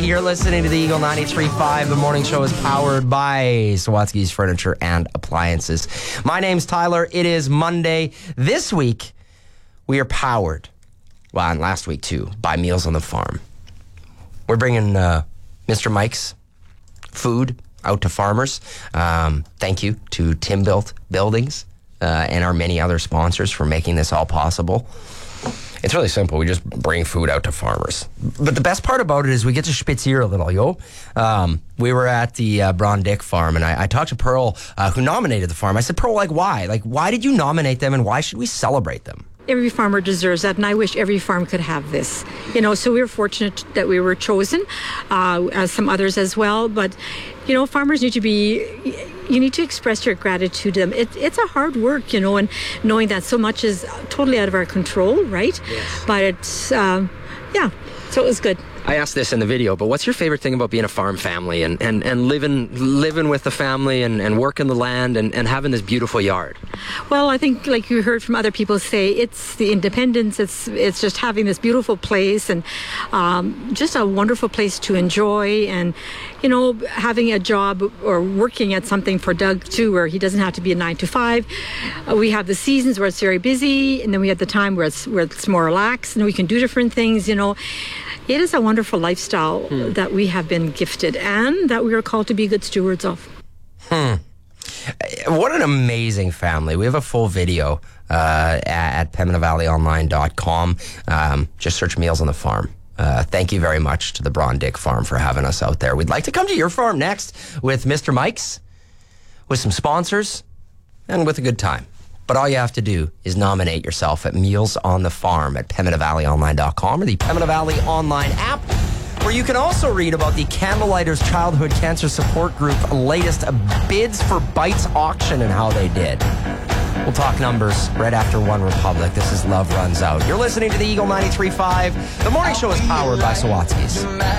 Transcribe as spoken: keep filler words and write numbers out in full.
Sawatsky here, listening to the Eagle ninety-three point five. The morning show is powered by Sawatsky's Furniture and Appliances. My name's Tyler. It is Monday. This week, we are powered, well, and last week too, by Meals on the Farm. We're bringing uh, Mister Mike's food out to farmers. Um, thank you to Tim Built Buildings uh, and our many other sponsors for making this all possible. It's really simple. We just bring food out to farmers. But the best part about it is we get to spitzier a little, yo. Um, we were at the uh, Braun Dick farm, and I, I talked to Pearl, uh, who nominated the farm. I said, Pearl, like, why? Like, why did you nominate them, and why should we celebrate them? Every farmer deserves that, and I wish every farm could have this. You know, so we were fortunate that we were chosen, uh, as some others as well. But, you know, farmers need to be, you need to express your gratitude to them. It, it's a hard work, you know, and knowing that so much is totally out of our control, right? Yes. But it's, um, yeah, so it was good. I asked this in the video, but what's your favorite thing about being a farm family and, and, and living living with the family and, and working the land and, and having this beautiful yard? Well, I think, like you heard from other people say, it's the independence. It's it's just having this beautiful place and um, just a wonderful place to enjoy. And, you know, having a job or working at something for Doug, too, where he doesn't have to be a nine to five. Uh, we have the seasons where it's very busy, and then we have the time where it's, where it's more relaxed and we can do different things, you know. It is a wonderful lifestyle hmm. that we have been gifted and that we are called to be good stewards of. Hmm. What an amazing family. We have a full video uh, at pembina valley online dot com. Um, just search Meals on the Farm. Uh, thank you very much to the Braun Dick Farm for having us out there. We'd like to come to your farm next with Mister Mike's, with some sponsors, and with a good time. But all you have to do is nominate yourself at Meals on the Farm at pembina valley online dot com or the Pembina Valley Online app, where you can also read about the Candlelighters Childhood Cancer Support Group latest bids for Bites auction and how they did. We'll talk numbers right after One Republic. This is Love Runs Out. You're listening to the Eagle ninety-three point five. The morning show is powered by Sawatsky's.